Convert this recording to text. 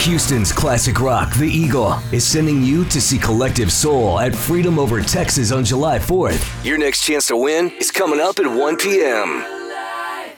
Houston's classic rock, The Eagle, is sending you to see Collective Soul at Freedom Over Texas on July 4th. Your next chance to win is coming up at 1 p.m.